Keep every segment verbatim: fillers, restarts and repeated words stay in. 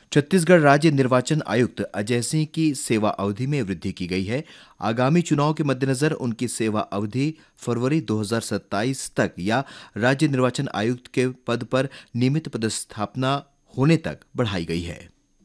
छत्तीसगढ़ राज्य निर्वाचन आयुक्त अजय सिंह की सेवा अवधि में वृद्धि की गई है। आगामी चुनाव के मद्देनजर उनकी सेवा अवधि फरवरी दो हज़ार सत्ताईस तक या राज्य निर्वाचन आयुक्त के पद पर नियमित पदस्थापना होने तक बढ़ाई गई है।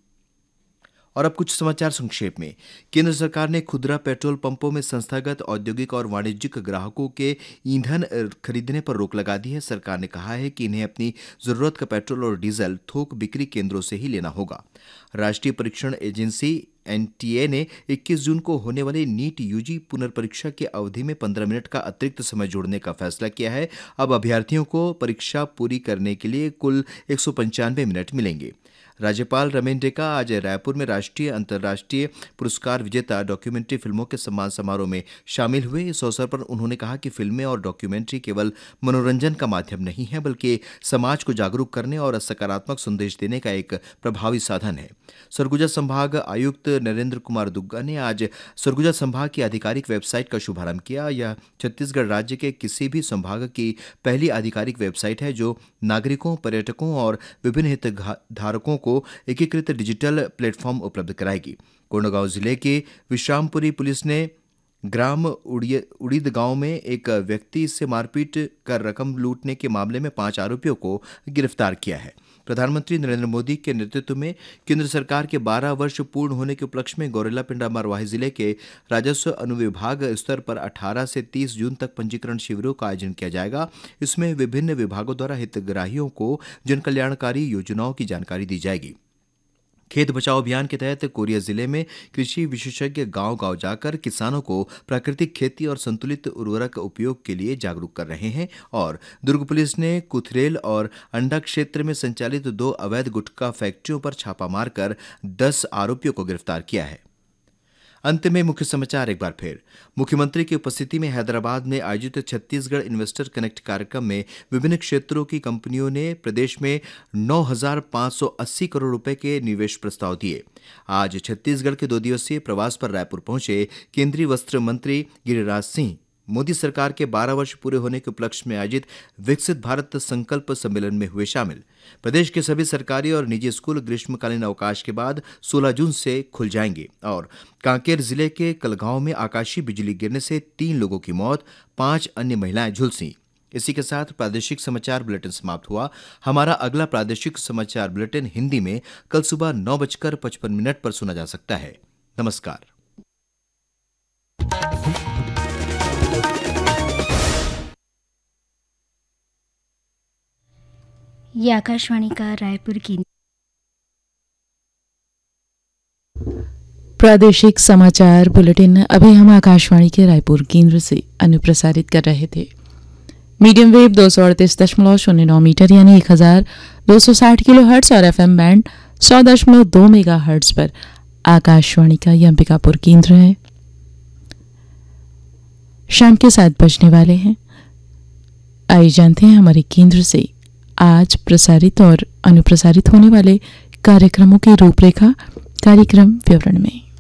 और अब कुछ समाचार संक्षेप में। केंद्र सरकार ने खुदरा पेट्रोल पंपों में संस्थागत औद्योगिक और वाणिज्यिक ग्राहकों के ईंधन खरीदने पर रोक लगा दी है। सरकार ने कहा है कि इन्हें अपनी जरूरत का पेट्रोल और डीजल थोक बिक्री केंद्रों से ही लेना होगा। राष्ट्रीय परीक्षण एजेंसी एन टी ए ने इक्कीस जून को होने वाली नीट यूजी पुनर्परीक्षा की अवधि में पंद्रह मिनट का अतिरिक्त समय जोड़ने का फैसला किया है। अब अभ्यर्थियों को परीक्षा पूरी करने के लिए कुल एक सौ पंचानवे मिनट मिलेंगे। राज्यपाल रमेन डेका आज रायपुर में राष्ट्रीय अंतर्राष्ट्रीय पुरस्कार विजेता डॉक्यूमेंट्री फिल्मों के सम्मान समारोह में शामिल हुए। इस अवसर पर उन्होंने कहा कि फिल्में और डॉक्यूमेंट्री केवल मनोरंजन का माध्यम नहीं है, बल्कि समाज को जागरूक करने और सकारात्मक संदेश देने का एक प्रभावी साधन है। सरगुजा संभाग आयुक्त नरेंद्र कुमार दुग्गा ने आज सरगुजा संभाग की आधिकारिक वेबसाइट का शुभारंभ किया। यह छत्तीसगढ़ राज्य के किसी भी संभाग की पहली आधिकारिक वेबसाइट है जो नागरिकों, पर्यटकों और विभिन्न हितधारकों को एकीकृत डिजिटल प्लेटफॉर्म उपलब्ध कराएगी। कोंडागांव जिले के विश्रामपुरी पुलिस ने ग्राम उड़ीद गांव में एक व्यक्ति से मारपीट कर रकम लूटने के मामले में पांच आरोपियों को गिरफ्तार किया है। प्रधानमंत्री नरेंद्र मोदी के नेतृत्व में केंद्र सरकार के बारह वर्ष पूर्ण होने के उपलक्ष्य में गौरेला पिंडा मरवाही जिले के राजस्व अनुविभाग स्तर पर अठारह से तीस जून तक पंजीकरण शिविरों का आयोजन किया जाएगा। इसमें विभिन्न विभागों द्वारा हितग्राहियों को जन कल्याणकारी योजनाओं की जानकारी दी जाएगी। खेत बचाओ अभियान के तहत कोरिया जिले में कृषि विशेषज्ञ गांव गांव जाकर किसानों को प्राकृतिक खेती और संतुलित उर्वरक उपयोग के लिए जागरूक कर रहे हैं। और दुर्ग पुलिस ने कुथरेल और अंडा क्षेत्र में संचालित दो अवैध गुटखा फैक्ट्रियों पर छापा मारकर दस आरोपियों को गिरफ्तार किया है। अंत में मुख्य समाचार एक बार फिर। मुख्यमंत्री की उपस्थिति में हैदराबाद में आयोजित छत्तीसगढ़ इन्वेस्टर कनेक्ट कार्यक्रम में विभिन्न क्षेत्रों की कंपनियों ने प्रदेश में नौ हज़ार पाँच सौ अस्सी करोड़ रुपए के निवेश प्रस्ताव दिए। आज छत्तीसगढ़ के दो दिवसीय प्रवास पर रायपुर पहुंचे केंद्रीय वस्त्र मंत्री गिरिराज सिंह मोदी सरकार के बारह वर्ष पूरे होने के उपलक्ष्य में आयोजित विकसित भारत संकल्प सम्मेलन में हुए शामिल। प्रदेश के सभी सरकारी और निजी स्कूल ग्रीष्मकालीन अवकाश के बाद सोलह जून से खुल जाएंगे। और कांकेर जिले के कलगांव में आकाशीय बिजली गिरने से तीन लोगों की मौत, पांच अन्य महिलाएं झुलसी। इसी के साथ प्रादेशिक समाचार बुलेटिन समाप्त हुआ। हमारा अगला प्रादेशिक समाचार बुलेटिन हिंदी में कल सुबह नौ बजकर पचपन मिनट पर सुना जा सकता है। नमस्कार। ये आकाशवाणी का रायपुर की प्रादेशिक समाचार बुलेटिन अभी हम आकाशवाणी के रायपुर केंद्र से अनुप्रसारित कर रहे थे। मीडियम वेव दो सौ अड़तीस दशमलव शून्य नौ मीटर यानी एक हजार दो सौ साठ किलो हर्ट्ज और एफएम बैंड सौ दशमलव दो मेगा हर्ट्ज पर आकाशवाणी का यह अंबिकापुर केंद्र है। शाम के सात बजने वाले हैं। आइए जानते हैं हमारे केंद्र से आज प्रसारित और अनुप्रसारित होने वाले कार्यक्रमों की रूपरेखा कार्यक्रम विवरण में।